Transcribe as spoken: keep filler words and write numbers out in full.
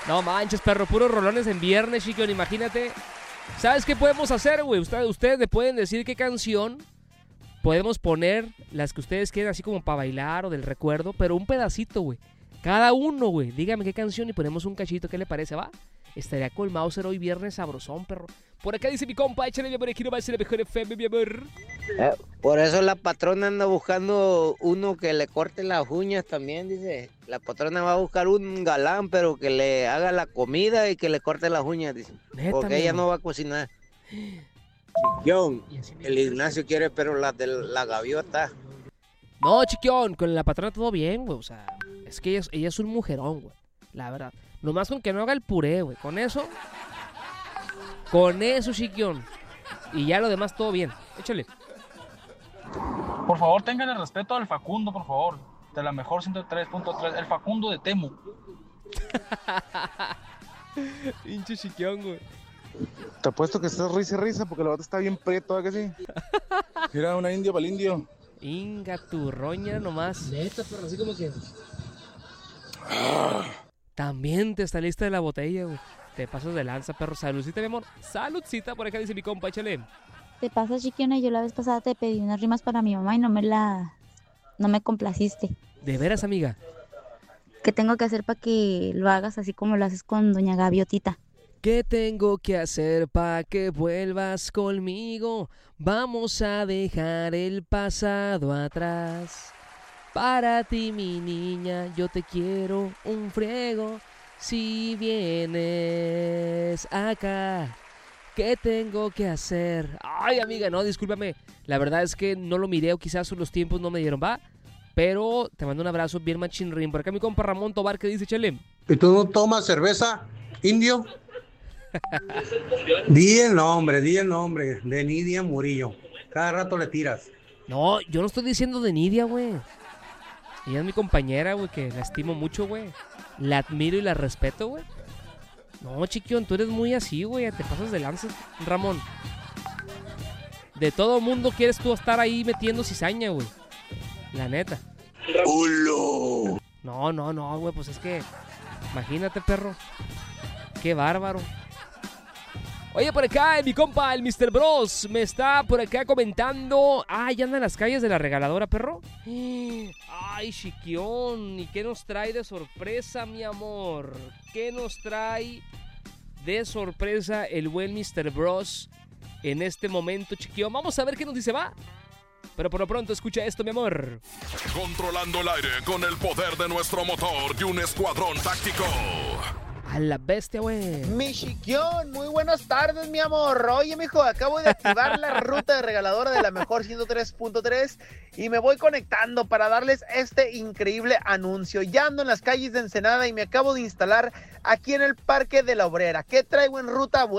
No manches, perro, puros rolones en viernes, Chiquión, imagínate. ¿Sabes qué podemos hacer, güey? Ustedes, ustedes me pueden decir qué canción podemos poner, las que ustedes quieran, así como para bailar o del recuerdo, pero un pedacito, güey. Cada uno, güey. Dígame qué canción y ponemos un cachito, ¿qué le parece, va? Estaría con Mauser hoy viernes sabrosón, perro. Por acá dice mi compa, échale mi amor, aquí no va a ser la mejor F M, mi amor. Eh, por eso la patrona anda buscando uno que le corte las uñas también, dice. La patrona va a buscar un galán, pero que le haga la comida y que le corte las uñas, dice. Neta, porque ella mi amor. no va a cocinar. John, el Ignacio quiere, pero la de la gaviota. No, Chiquión, con la patrona todo bien, güey. O sea, es que ella es, ella es un mujerón, güey. La verdad. Nomás con que no haga el puré, güey. Con eso. Con eso, Chiquión. Y ya lo demás todo bien. Échale. Por favor, tengan el respeto al Facundo, por favor. De la mejor ciento tres punto tres. El Facundo de Temu. Pinche Chiquión, güey. Te apuesto que estás risa y risa porque la bata está bien prieto, ¿verdad que sí? Mira, una india para el indio. Inga tu roña nomás. Neta, pero así como que. También te saliste de la botella, güey. Te pasas de lanza, perro. Saludcita, mi amor. Saludcita, por acá dice mi compa, échale. Te pasa, Chiquiona, yo la vez pasada te pedí unas rimas para mi mamá y no me la... no me complaciste. ¿De veras, amiga? ¿Qué tengo que hacer para que lo hagas así como lo haces con doña Gaviotita? ¿Qué tengo que hacer para que vuelvas conmigo? Vamos a dejar el pasado atrás. Para ti, mi niña, yo te quiero un friego. Si vienes acá, ¿qué tengo que hacer? Ay, amiga, no, discúlpame. La verdad es que no lo miré o quizás los tiempos no me dieron, ¿va? Pero te mando un abrazo bien machinrín. Por acá mi compa Ramón Tobar que dice, chale. ¿Y tú no tomas cerveza, indio? Di el nombre, di el nombre de Nidia Murillo. Cada rato le tiras. No, yo no estoy diciendo de Nidia, güey. Ella es mi compañera, güey, que la estimo mucho, güey. La admiro y la respeto, güey. No, Chiquión, tú eres muy así, güey. Te pasas de lanza, Ramón. De todo mundo quieres tú estar ahí metiendo cizaña, güey. La neta. ¡Ulo! No, no, no, güey, pues es que... Imagínate, perro. Qué bárbaro. Oye, por acá, mi compa, el mister Bros, me está por acá comentando. Ah, ya anda en las calles de la regaladora, perro. Ay, Chiquión, ¿y qué nos trae de sorpresa, mi amor? ¿Qué nos trae de sorpresa el buen mister Bros en este momento, Chiquión? Vamos a ver qué nos dice, va. Pero por lo pronto, escucha esto, mi amor. Controlando el aire con el poder de nuestro motor y un escuadrón táctico. A la bestia, güey. Mi Chiquión, muy buenas tardes, mi amor. Oye, mijo, acabo de activar la ruta de regaladora de la mejor ciento tres punto tres y me voy conectando para darles este increíble anuncio. Ya ando en las calles de Ensenada y me acabo de instalar aquí en el Parque de la Obrera. ¿Qué traigo en ruta?